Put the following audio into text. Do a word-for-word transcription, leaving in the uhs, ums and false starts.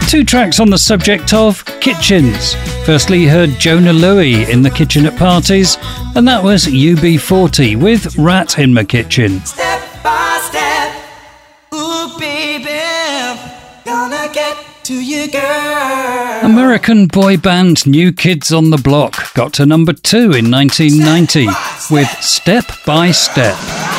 Two tracks on the subject of kitchens. Firstly, you heard Jona Lewie in the kitchen at parties, and that was U B forty with Rat in My Kitchen. Step by step, ooh baby, gonna get to you, girl. American boy band New Kids on the Block got to number two in nineteen ninety with Step by Step.